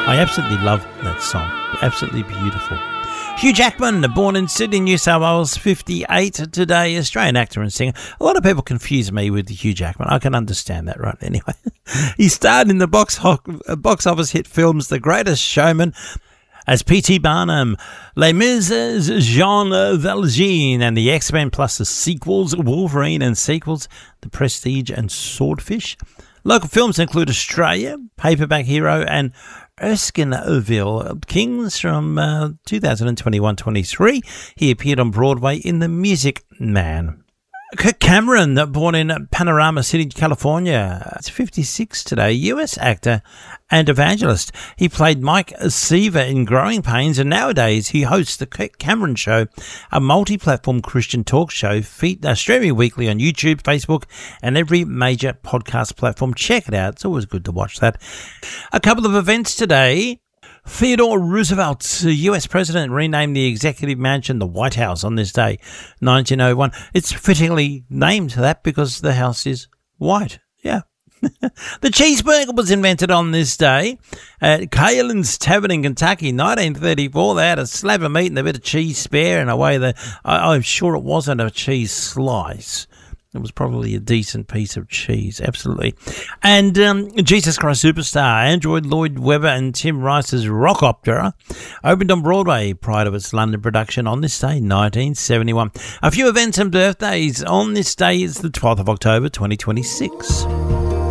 I absolutely love that song. Absolutely beautiful. Hugh Jackman, born in Sydney, New South Wales, 58 today, Australian actor and singer. A lot of people confuse me with Hugh Jackman. I can understand that, right? Anyway, he starred in the box office hit films The Greatest Showman as P.T. Barnum, Les Mis as Jean Valjean, and the X-Men plus the sequels, Wolverine and sequels, The Prestige and Swordfish. Local films include Australia, Paperback Hero, and Erskineville Kings from 2021-23. He appeared on Broadway in The Music Man. Kirk Cameron, born in Panorama City, California, is 56 today, US actor and evangelist. He played Mike Seaver in Growing Pains, and nowadays he hosts The Kirk Cameron Show, a multi-platform Christian talk show streaming weekly on YouTube, Facebook, and every major podcast platform. Check it out. It's always good to watch that. A couple of events today. Theodore Roosevelt, US president, renamed the executive mansion the White House on this day, 1901. It's fittingly named that because the house is white. Yeah. The cheeseburger was invented on this day at Kalen's Tavern in Kentucky, 1934. They had a slab of meat and a bit of cheese spare, in a way I'm sure it wasn't a cheese slice. It was probably a decent piece of cheese, absolutely. And Jesus Christ Superstar, Andrew Lloyd Webber and Tim Rice's Rock Opera, opened on Broadway prior to its London production on this day, 1971. A few events and birthdays on this day is the 12th of October, 2026.